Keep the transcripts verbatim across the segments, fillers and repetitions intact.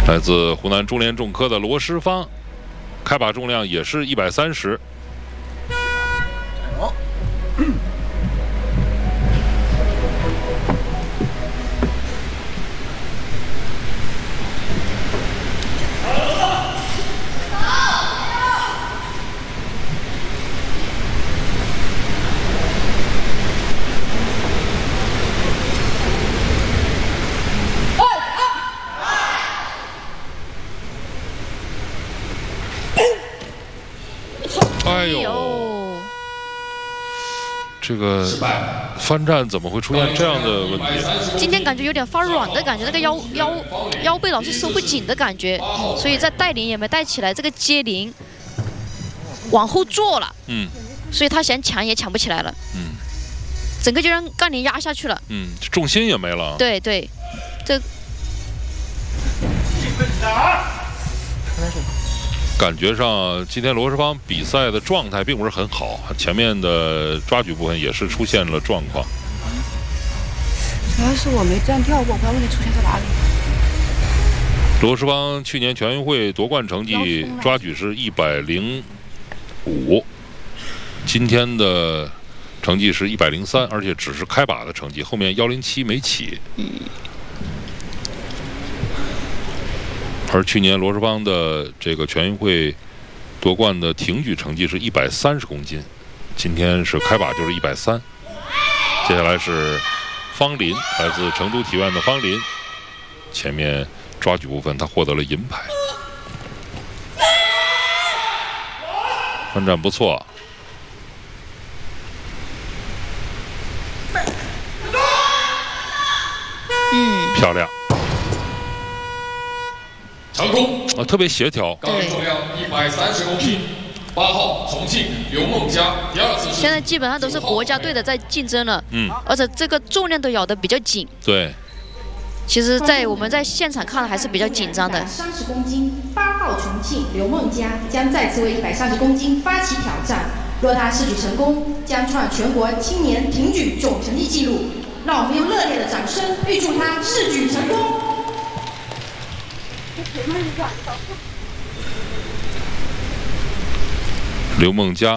来自湖南中联重科的罗诗芳，开把重量也是一百三十。 加油！ 哎呦，这个翻站怎么会出现这样的问题？ 今天感觉有点发软的感觉，那个腰腰腰背老是收不紧的感觉，所以在带领也没带起来，这个接铃往后坐了， 嗯， 所以他想抢也抢不起来了， 嗯， 整个就让杠铃压下去了， 嗯，重心也没了。 对对，这感觉上，今天罗诗芳比赛的状态并不是很好，前面的抓举部分也是出现了状况。 主要是我没这样跳过，我不知道问题出现在哪里。 罗诗芳去年全运会夺冠成绩抓举是一百零五，今天的成绩是一百零三，而且只是开把的成绩，后面幺零七没起。 嗯。 而去年罗诗芳的这个全运会夺冠的挺举成绩是一百三十公斤，今天是开把就是一百三。接下来是方林，来自成都体院的方林，前面抓举部分他获得了银牌，翻站不错。 嗯， 漂亮。 成功啊，特别协调。 杠铃重量一百三十公斤，八号重庆刘梦佳第二次。 现在基本上都是国家队的在竞争了， 嗯， 而且这个重量都咬得比较紧。 对。 其实，在我们在现场看还是比较紧张的。 三十公斤，八号重庆刘梦佳将再次为一百三十公斤发起挑战。若他试举成功，将创全国青年挺举总成绩纪录。让我们用热烈的掌声预祝他试举成功。 刘梦佳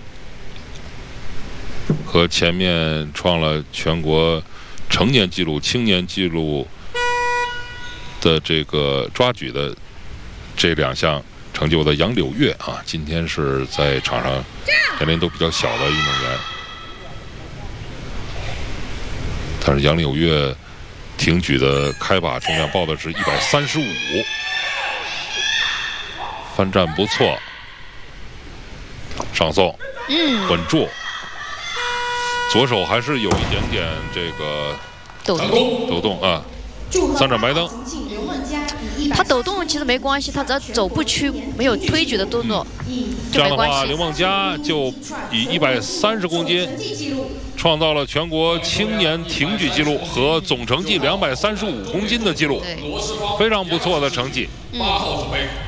和前面创了全国成年纪录、青年纪录的这个抓举的这两项成就的杨柳月啊，今天是在场上年龄都比较小的运动员，但是杨柳月挺举的开把重量报的是一百三十五，翻站不错，上送， 嗯， 稳住，左手还是有一点点这个抖动， 抖动啊，三盏白灯。 他抖动其实没关系，他只要走不屈，没有推举的动作， 这样的话，刘梦佳就以一百三十公斤创造了全国青年挺举纪录和总成绩两百三十五公斤的纪录，非常不错的成绩。 八号准备。